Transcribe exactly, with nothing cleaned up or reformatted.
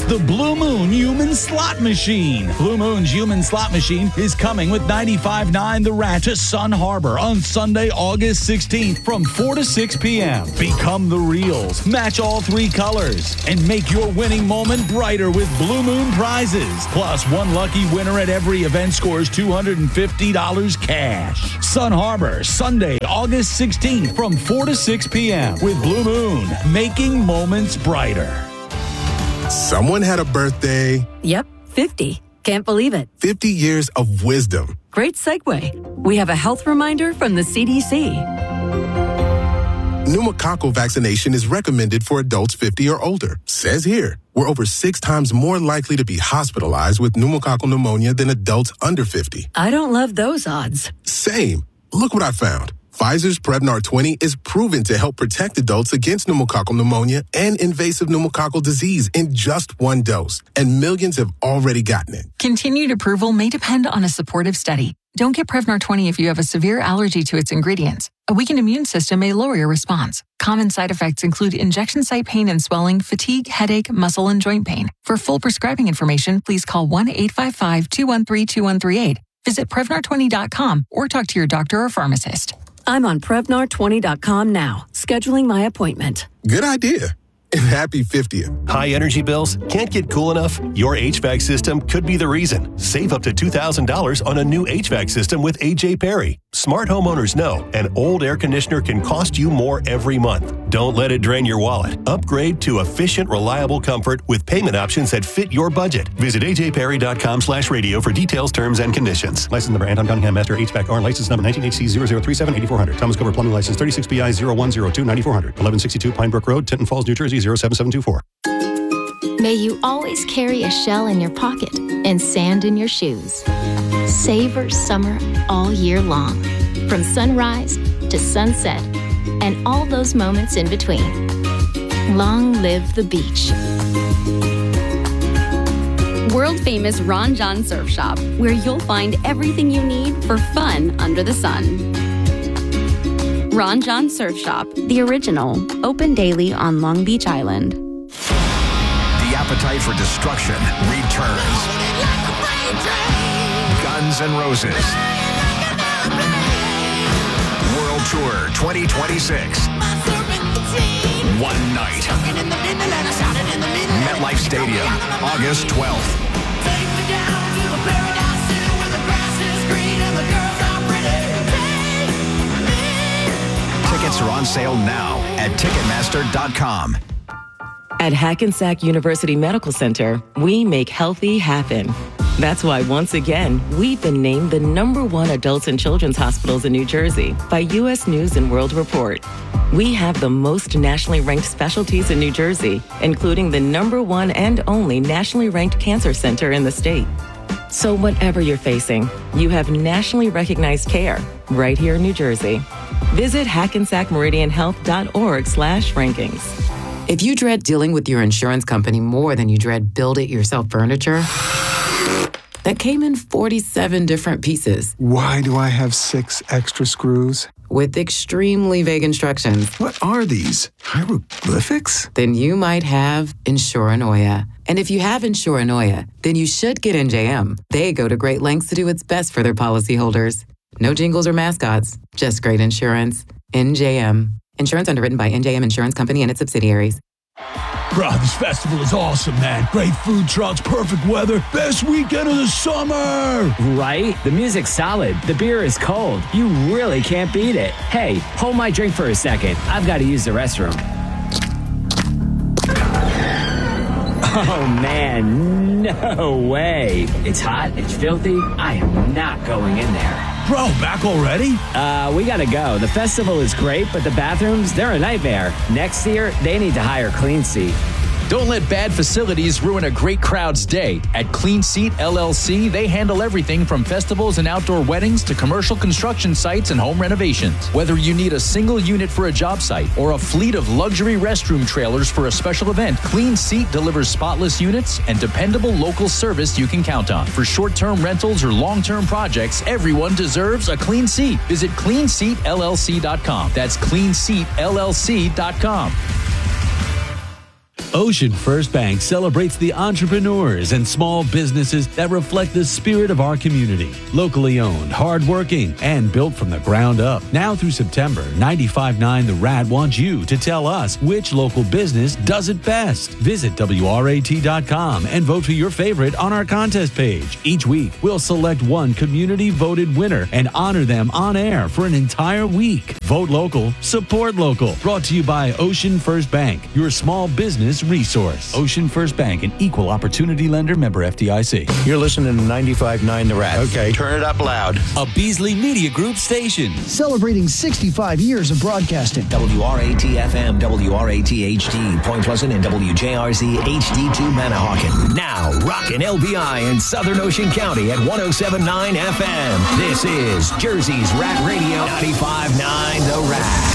the Blue Moon Human Slot Machine. Blue Moon's Human Slot Machine is coming with ninety-five point nine The Rat to Sun Harbor on Sunday, August sixteenth from four to six p.m. Become the reals, match all three colors, and make your winning moment brighter with Blue Moon prizes. Plus, one lucky winner at every event scores two hundred fifty dollars cash. Sun Harbor, Sunday, August sixteenth from four to six p.m. with Blue Moon, making moments brighter. Someone had a birthday. Yep, fifty. Can't believe it. fifty years of wisdom. Great segue. We have a health reminder from the C D C. Pneumococcal vaccination is recommended for adults fifty or older. Says here, we're over six times more likely to be hospitalized with pneumococcal pneumonia than adults under fifty. I don't love those odds. Same. Look what I found. Pfizer's Prevnar twenty is proven to help protect adults against pneumococcal pneumonia and invasive pneumococcal disease in just one dose. And millions have already gotten it. Continued approval may depend on a supportive study. Don't get Prevnar twenty if you have a severe allergy to its ingredients. A weakened immune system may lower your response. Common side effects include injection site pain and swelling, fatigue, headache, muscle, and joint pain. For full prescribing information, please call one eight five five, two one three, two one three eight. Visit Prevnar twenty dot com or talk to your doctor or pharmacist. I'm on Prevnar twenty dot com now, scheduling my appointment. Good idea. And happy fiftieth. High energy bills? Can't get cool enough? Your H V A C system could be the reason. Save up to two thousand dollars on a new H V A C system with A J Perry. Smart homeowners know an old air conditioner can cost you more every month. Don't let it drain your wallet. Upgrade to efficient, reliable comfort with payment options that fit your budget. Visit a j perry dot com slash radio for details, terms, and conditions. License number Anton Cunningham Master H V A C R. License number nineteen H C zero zero three seven eight four zero zero. Thomas Cover Plumbing License thirty-six B I zero one zero two nine four zero zero. eleven sixty-two Pine Brook Road, Tinton Falls, New Jersey zero seven seven two four. May you always carry a shell in your pocket and sand in your shoes. Savor summer all year long, from sunrise to sunset, and all those moments in between. Long live the beach. World-famous Ron Jon Surf Shop, where you'll find everything you need for fun under the sun. Ron Jon Surf Shop, the original, open daily on Long Beach Island. The appetite for destruction returns. Guns N' Roses. World Tour twenty twenty-six. One night. MetLife Stadium, August twelfth. Tickets are on sale now at ticketmaster dot com. At Hackensack University Medical Center, we make healthy happen. That's why, once again, we've been named the number one adults and children's hospitals in New Jersey by U S News and World Report. We have the most nationally ranked specialties in New Jersey, including the number one and only nationally ranked cancer center in the state. So whatever you're facing, you have nationally recognized care right here in New Jersey. Visit hackensack meridian health dot org slash rankings. If you dread dealing with your insurance company more than you dread build-it-yourself furniture that came in forty-seven different pieces. Why do I have six extra screws? With extremely vague instructions. What are these? Hieroglyphics? Then you might have Insuranoia. And if you have Insuranoia, then you should get N J M. They go to great lengths to do its best for their policyholders. No jingles or mascots, just great insurance. N J M. Insurance underwritten by N J M Insurance Company and its subsidiaries. Bro, this festival is awesome, man. Great food trucks, perfect weather, best weekend of the summer. Right? The music's solid. The beer is cold. You really can't beat it. Hey, hold my drink for a second. I've got to use the restroom. Oh, man, no way. It's hot, it's filthy. I am not going in there. Bro, back already? Uh, we gotta go. The festival is great, but the bathrooms, they're a nightmare. Next year, they need to hire Clean Seat. Don't let bad facilities ruin a great crowd's day. At Clean Seat L L C, they handle everything from festivals and outdoor weddings to commercial construction sites and home renovations. Whether you need a single unit for a job site or a fleet of luxury restroom trailers for a special event, Clean Seat delivers spotless units and dependable local service you can count on. For short-term rentals or long-term projects, everyone deserves a clean seat. Visit clean seat L L C dot com. That's clean seat L L C dot com. Ocean First Bank celebrates the entrepreneurs and small businesses that reflect the spirit of our community. Locally owned, hardworking, and built from the ground up. Now through September, ninety-five point nine The Rat wants you to tell us which local business does it best. Visit W R A T dot com and vote for your favorite on our contest page. Each week, we'll select one community-voted winner and honor them on air for an entire week. Vote local, support local. Brought to you by Ocean First Bank, your small business resource. Ocean First Bank, an equal opportunity lender, member F D I C. You're listening to ninety-five point nine The Rat. Okay, turn it up loud. A Beasley Media Group station. Celebrating sixty-five years of broadcasting. W R A T F M, W R A T H D, Point Pleasant, and W J R Z H D two Manahawkin. Now, rockin' L B I in Southern Ocean County at one oh seven point nine F M. This is Jersey's Rat Radio, ninety-five point nine The Rat.